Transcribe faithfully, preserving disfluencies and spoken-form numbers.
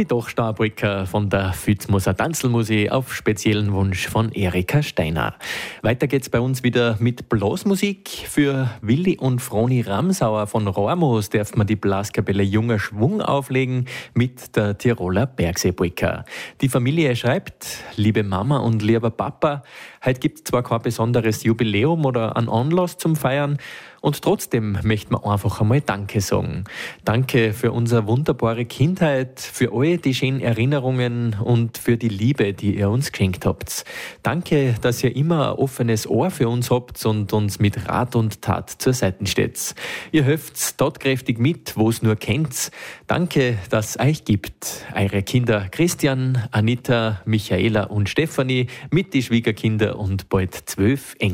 die Dachsteinbrücke von der Fützmoser Tanzelmusik auf speziellen Wunsch von Erika Steiner. Weiter geht's bei uns wieder mit Blasmusik. Für Willi und Froni Ramsauer von Rormus darf man die Blaskapelle Junger Schwung auflegen mit der Tiroler Bergseebrücke. Die Familie schreibt: Liebe Mama und lieber Papa, heute gibt's zwar kein besonderes Jubiläum oder einen Anlass zum Feiern, und trotzdem möchten wir einfach einmal Danke sagen. Danke für unsere wunderbare Kindheit, für all die schönen Erinnerungen und für die Liebe, die ihr uns geschenkt habt. Danke, dass ihr immer ein offenes Ohr für uns habt und uns mit Rat und Tat zur Seite steht. Ihr helft tatkräftig mit, wo es nur kennt. Danke, dass es euch gibt. Eure Kinder Christian, Anita, Michaela und Stefanie mit die Schwiegerkinder und bald zwölf Enkel.